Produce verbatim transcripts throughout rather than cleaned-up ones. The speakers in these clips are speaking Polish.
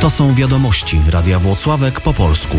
To są wiadomości Radia Włocławek po polsku.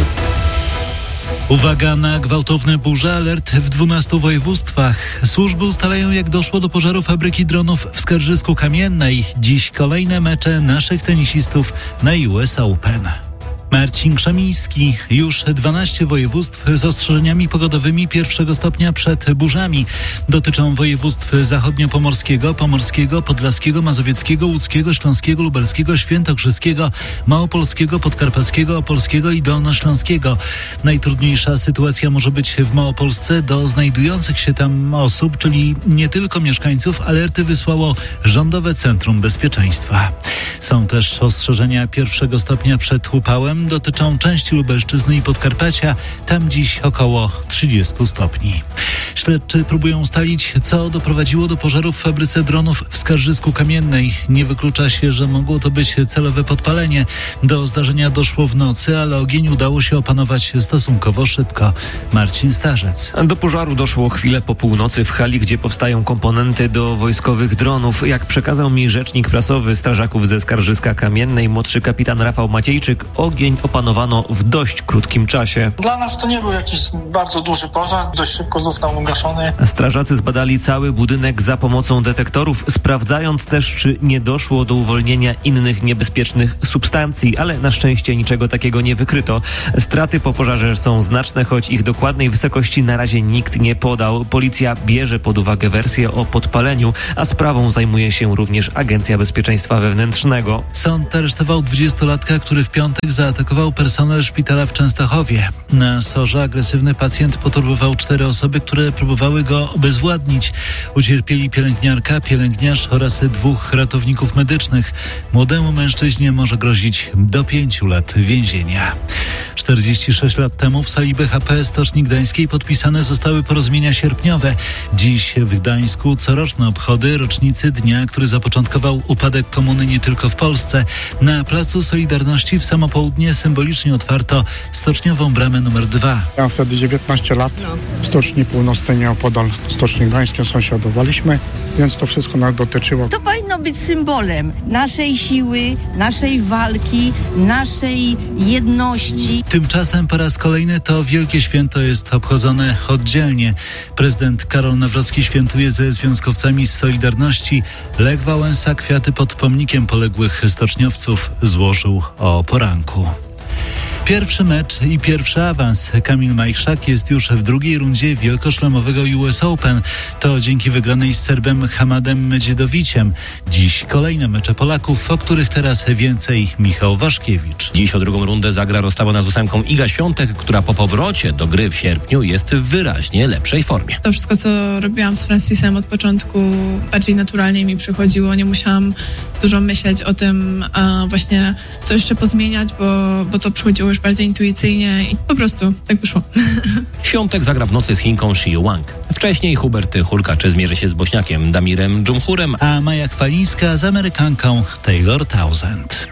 Uwaga na gwałtowne burze, alert w dwunastu województwach. Służby ustalają, jak doszło do pożaru fabryki dronów w Skarżysku-Kamiennej. Dziś kolejne mecze naszych tenisistów na U S Open. Marcin Krzemiński. Już dwanaście województw z ostrzeżeniami pogodowymi pierwszego stopnia przed burzami. Dotyczą województw zachodniopomorskiego, pomorskiego, podlaskiego, mazowieckiego, łódzkiego, śląskiego, lubelskiego, świętokrzyskiego, małopolskiego, podkarpackiego, opolskiego i dolnośląskiego. Najtrudniejsza sytuacja może być w Małopolsce. Do znajdujących się tam osób, czyli nie tylko mieszkańców, alerty wysłało Rządowe Centrum Bezpieczeństwa. Są też ostrzeżenia pierwszego stopnia przed upałem. Dotyczą części Lubelszczyzny i Podkarpacia. Tam dziś około trzydziestu stopni. Śledczy próbują ustalić, co doprowadziło do pożaru w fabryce dronów w Skarżysku-Kamiennej. Nie wyklucza się, że mogło to być celowe podpalenie. Do zdarzenia doszło w nocy, ale ogień udało się opanować stosunkowo szybko. Marcin Starzec. Do pożaru doszło chwilę po północy w hali, gdzie powstają komponenty do wojskowych dronów. Jak przekazał mi rzecznik prasowy strażaków ze Skarżyska-Kamiennej, młodszy kapitan Rafał Maciejczyk, ogień opanowano w dość krótkim czasie. Dla nas to nie był jakiś bardzo duży pożar, dość szybko został ugaszony. Strażacy zbadali cały budynek za pomocą detektorów, sprawdzając też, czy nie doszło do uwolnienia innych niebezpiecznych substancji, ale na szczęście niczego takiego nie wykryto. Straty po pożarze są znaczne, choć ich dokładnej wysokości na razie nikt nie podał. Policja bierze pod uwagę wersję o podpaleniu, a sprawą zajmuje się również Agencja Bezpieczeństwa Wewnętrznego. Sąd aresztował dwudziestolatka, który w piątek zaatakował personel szpitala w Częstochowie. Na sorze agresywny pacjent poturbował cztery osoby, które próbowały go obezwładnić. Ucierpieli pielęgniarka, pielęgniarz oraz dwóch ratowników medycznych. Młodemu mężczyźnie może grozić do pięciu lat więzienia. czterdzieści sześć lat temu w sali B H P Stoczni Gdańskiej podpisane zostały porozumienia sierpniowe. Dziś w Gdańsku coroczne obchody rocznicy dnia, który zapoczątkował upadek komuny nie tylko w Polsce. Na Placu Solidarności w samo południe symbolicznie otwarto stoczniową bramę numer dwa. Ja wtedy dziewiętnaście lat w Stoczni Północnej nieopodal Stoczni Gdańskiej sąsiadowaliśmy, więc to wszystko nas dotyczyło. To powinno być symbolem naszej siły, naszej walki, naszej jedności. Tymczasem po raz kolejny to wielkie święto jest obchodzone oddzielnie. Prezydent Karol Nawrocki świętuje ze związkowcami z Solidarności. Lech Wałęsa kwiaty pod pomnikiem poległych stoczniowców złożył o poranku. Pierwszy mecz i pierwszy awans. Kamil Majchrzak jest już w drugiej rundzie wielkoszlemowego U S Open. To dzięki wygranej z Serbem Hamadem Medziedowiciem. Dziś kolejne mecze Polaków, o których teraz więcej Michał Waszkiewicz. Dziś o drugą rundę zagra rozstawiona z ósemką Iga Świątek, która po powrocie do gry w sierpniu jest w wyraźnie lepszej formie. To wszystko, co robiłam z Francisem od początku, bardziej naturalnie mi przychodziło. Nie musiałam dużo myśleć o tym, a właśnie co jeszcze pozmieniać, bo, bo to przychodziło już bardziej intuicyjnie i po prostu tak wyszło. Świątek zagra w nocy z Chinką Shi Wang. Wcześniej Hubert Hurkacz zmierzy się z Bośniakiem Damirem Dżumhurem, a Maja Chwalińska z Amerykanką Taylor Townsend.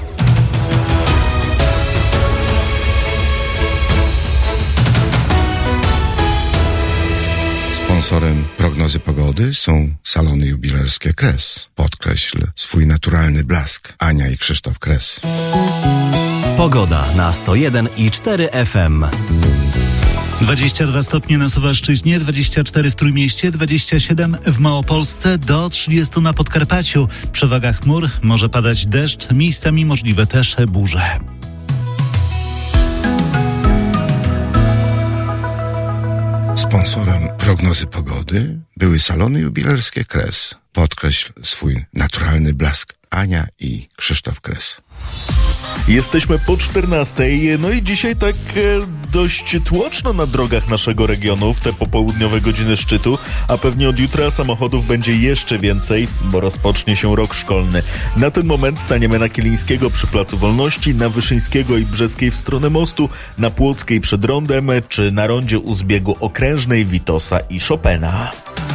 Sponsorem prognozy pogody są salony jubilerskie Kres. Podkreśl swój naturalny blask. Ania i Krzysztof Kres. Pogoda na sto jeden i cztery F M. dwadzieścia dwa stopnie na Suwalszczyźnie, dwadzieścia cztery w Trójmieście, dwadzieścia siedem w Małopolsce, do trzydziestu na Podkarpaciu. Przewaga chmur, może padać deszcz, miejscami możliwe też burze. Sponsorem prognozy pogody były salony jubilerskie Kres. Podkreśl swój naturalny blask. Ania i Krzysztof Kres. Jesteśmy po czternastej, no i dzisiaj tak e, dość tłoczno na drogach naszego regionu w te popołudniowe godziny szczytu, a pewnie od jutra samochodów będzie jeszcze więcej, bo rozpocznie się rok szkolny. Na ten moment staniemy na Kilińskiego przy Placu Wolności, na Wyszyńskiego i Brzeskiej w stronę mostu, na Płockiej przed Rondem, czy na rondzie u zbiegu Okrężnej, Witosa i Chopina.